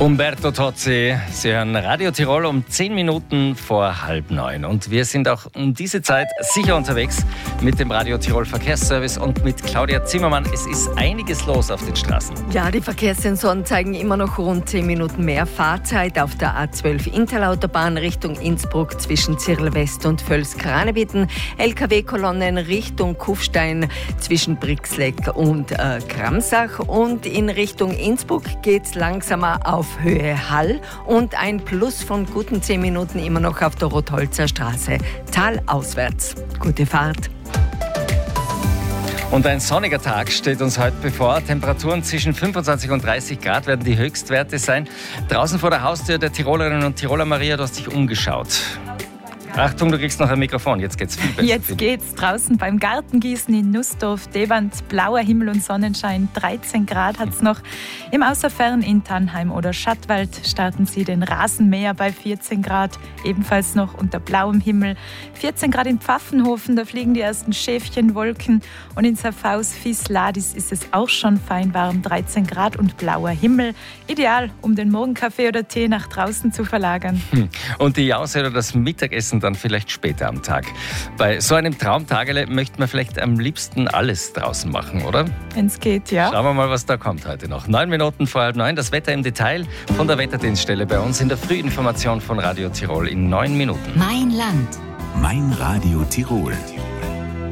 Umberto Tozzi, Sie hören Radio Tirol um 10 Minuten vor 8:30. Und wir sind auch um diese Zeit sicher unterwegs mit dem Radio Tirol Verkehrsservice und mit Claudia Zimmermann. Es ist einiges los auf den Straßen. Ja, die Verkehrssensoren zeigen immer noch rund 10 Minuten mehr Fahrzeit auf der A12 Interlautobahn Richtung Innsbruck zwischen Zirl West und Völs-Kranebitten. LKW-Kolonnen Richtung Kufstein zwischen Brixleck und Gramsach. Und in Richtung Innsbruck geht es langsamer auf Höhe Hall und ein Plus von guten 10 Minuten immer noch auf der Rotholzer Straße talauswärts. Gute Fahrt. Und ein sonniger Tag steht uns heute bevor. Temperaturen zwischen 25 und 30 Grad werden die Höchstwerte sein. Draußen vor der Haustür der Tirolerinnen und Tiroler. Maria, du hast dich umgeschaut. Achtung, du kriegst noch ein Mikrofon, jetzt geht's viel besser. Jetzt geht's draußen beim Gartengießen in Nussdorf, Deband, blauer Himmel und Sonnenschein, 13 Grad hat's noch. Im Außerfern in Tannheim oder Schattwald starten sie den Rasenmäher bei 14 Grad, ebenfalls noch unter blauem Himmel. 14 Grad in Pfaffenhofen, da fliegen die ersten Schäfchenwolken. Und in Saffaus Fiesladis ist es auch schon fein warm, 13 Grad und blauer Himmel. Ideal, um den Morgenkaffee oder Tee nach draußen zu verlagern. Und die Jause oder das Mittagessen dann vielleicht später am Tag. Bei so einem Traumtagele möchte man vielleicht am liebsten alles draußen machen, oder? Wenn es geht, ja. Schauen wir mal, was da kommt heute noch. 9 Minuten vor 8:30. Das Wetter im Detail von der Wetterdienststelle bei uns in der Frühinformation von Radio Tirol in 9 Minuten. Mein Land. Mein Radio Tirol.